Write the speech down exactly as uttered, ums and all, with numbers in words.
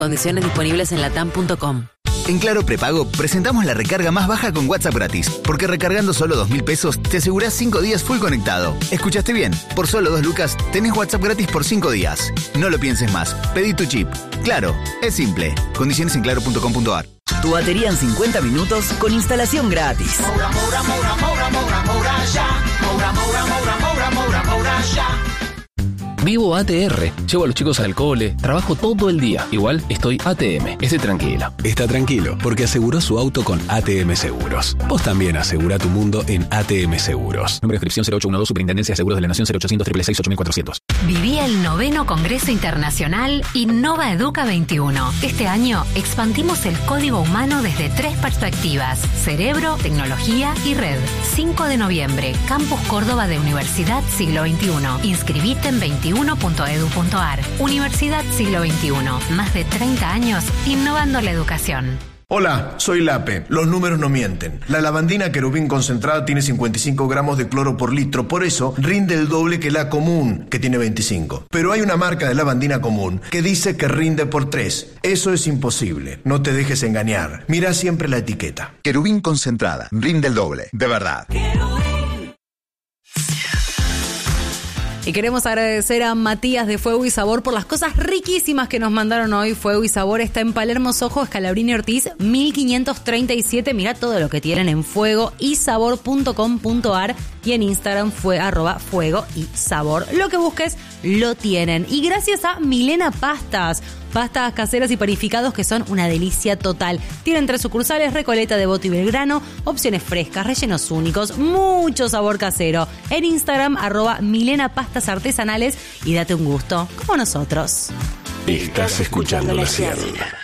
Condiciones disponibles en latam punto com. En Claro Prepago presentamos la recarga más baja con WhatsApp gratis, porque recargando solo dos mil pesos te asegurás cinco días full conectado. ¿Escuchaste bien? Por solo dos lucas tenés WhatsApp gratis por cinco días. No lo pienses más. Pedí tu chip. Claro, es simple. Condiciones en claro punto com punto a r. Tu batería en cincuenta minutos con instalación gratis. Moura, Moura, Moura, Moura, Moura, Moura, ya. Moura, Moura, Moura, Moura, Moura, Moura, ya. Vivo A T R, llevo a los chicos al cole, trabajo todo el día. Igual estoy A T M, esté tranquila. Está tranquilo, porque aseguró su auto con A T M Seguros. Vos también asegura tu mundo en A T M Seguros. Número de inscripción cero ocho uno dos, Superintendencia de Seguros de la Nación, cero ochocientos, seiscientos sesenta y seis, ocho mil cuatrocientos. Viví el noveno Congreso Internacional Innova Educa veintiuno. Este año expandimos el código humano desde tres perspectivas: cerebro, tecnología y red. cinco de noviembre, Campus Córdoba de Universidad Siglo veintiuno. Inscribite en veintiuno punto edu punto a r. Universidad Siglo veintiuno. Más de treinta años innovando la educación. Hola, soy Lape. Los números no mienten. La lavandina Querubín concentrada tiene cincuenta y cinco gramos de cloro por litro, por eso rinde el doble que la común, que tiene veinticinco. Pero hay una marca de lavandina común que dice que rinde por tres. Eso es imposible. No te dejes engañar. Mira siempre la etiqueta. Querubín concentrada. Rinde el doble. De verdad. Y queremos agradecer a Matías de Fuego y Sabor por las cosas riquísimas que nos mandaron hoy. Fuego y Sabor está en Palermo, Sojo, Scalabrini Ortiz, mil quinientos treinta y siete. Mirá todo lo que tienen en fuego y sabor punto com punto a r y en Instagram fue arroba fuego y sabor. Lo que busques, lo tienen. Y gracias a Milena Pastas. Pastas caseras y panificados que son una delicia total. Tienen tres sucursales: Recoleta, Devoto y Belgrano. Opciones frescas, rellenos únicos, mucho sabor casero. En Instagram, arroba Milena Pastas Artesanales, y date un gusto, como nosotros. Estás escuchando La Ciénaga.